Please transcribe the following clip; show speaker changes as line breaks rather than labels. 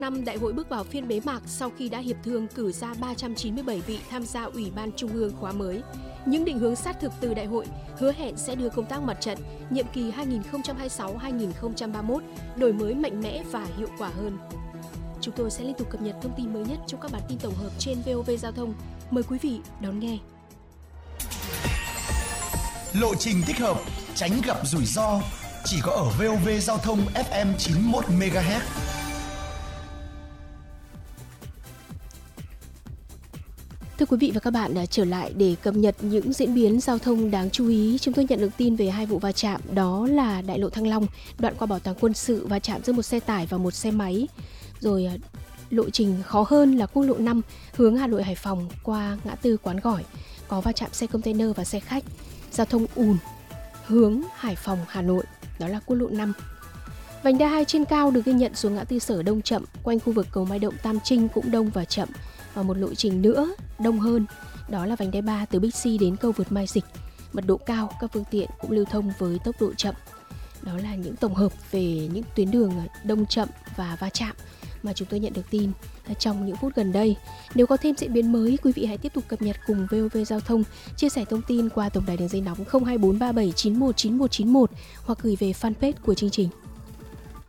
Năm đại hội bước vào phiên bế mạc sau khi đã hiệp thương cử ra 397 vị tham gia Ủy ban Trung ương khóa mới. Những định hướng sát thực từ đại hội hứa hẹn sẽ đưa công tác mặt trận nhiệm kỳ 2026-2031 đổi mới mạnh mẽ và hiệu quả hơn. Chúng tôi sẽ liên tục cập nhật thông tin mới nhất trong các bản tin tổng hợp trên VOV Giao thông. Mời quý vị đón nghe.
Lộ trình thích hợp, tránh gặp rủi ro, chỉ có ở VOV Giao thông FM 91 MHz.
Thưa quý vị và các bạn, trở lại để cập nhật những diễn biến giao thông đáng chú ý, chúng tôi nhận được tin về 2 vụ va chạm, đó là đại lộ Thăng Long, đoạn qua bảo tàng quân sự va chạm giữa một xe tải và một xe máy. Rồi lộ trình khó hơn là quốc lộ 5 hướng Hà Nội Hải Phòng qua ngã tư Quán Gỏi, có va chạm xe container và xe khách. Giao thông ùn hướng Hải Phòng Hà Nội, đó là quốc lộ 5. Vành đai 2 trên cao được ghi nhận xuống ngã tư Sở đông chậm, quanh khu vực cầu Mai Động Tam Trinh cũng đông và chậm. Và một lộ trình nữa đông hơn, đó là vành đai 3 từ Bixi đến cầu vượt Mai Dịch. Mật độ cao, các phương tiện cũng lưu thông với tốc độ chậm. Đó là những tổng hợp về những tuyến đường đông chậm và va chạm mà chúng tôi nhận được tin trong những phút gần đây. Nếu có thêm diễn biến mới, quý vị hãy tiếp tục cập nhật cùng VOV Giao thông, chia sẻ thông tin qua tổng đài đường dây nóng 02437919191 hoặc gửi về fanpage của chương trình.